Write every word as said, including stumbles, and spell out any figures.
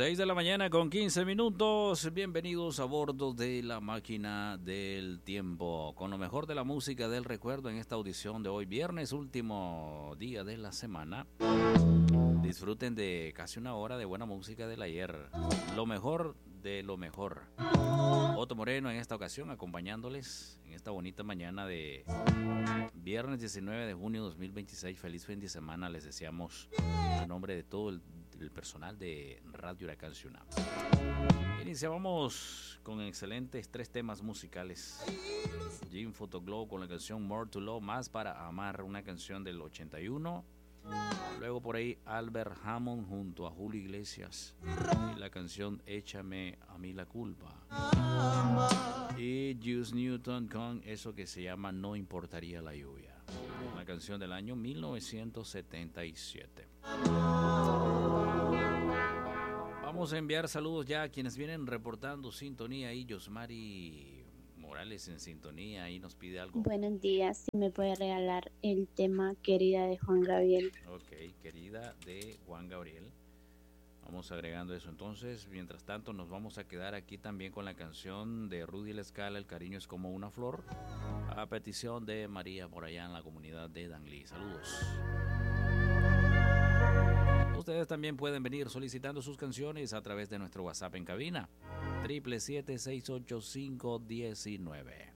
seis de la mañana con quince minutos. Bienvenidos a bordo de la máquina del tiempo con lo mejor de la música del recuerdo en esta audición de hoy, viernes, último día de la semana. Disfruten de casi una hora de buena música del ayer. Lo mejor de lo mejor. Otto Moreno en esta ocasión acompañándoles en esta bonita mañana de viernes diecinueve de junio de dos mil veintiséis. Feliz fin de semana les deseamos en nombre de todo el, el personal de Radio Huracán Ciunam. Iniciamos con excelentes tres temas musicales. Jim Photoglow con la canción More to Love, Más para Amar, una canción del ochenta y uno. Luego por ahí Albert Hammond junto a Julio Iglesias y la canción Échame a mí la culpa. Y Juice Newton con eso que se llama No importaría la lluvia, una canción del año mil novecientos setenta y siete. Vamos a enviar saludos ya a quienes vienen reportando sintonía. Y Yosmari Morales en sintonía y nos pide algo. Buenos días, si me puede regalar el tema Querida de Juan Gabriel. Ok, Querida de Juan Gabriel. Vamos agregando eso entonces. Mientras tanto nos vamos a quedar aquí también con la canción de Rudy La Escala, El cariño es como una flor, a petición de María por allá en la comunidad de Danlí. Saludos. Ustedes también pueden venir solicitando sus canciones a través de nuestro WhatsApp en cabina, siete siete siete, seis ocho cinco, uno nueve.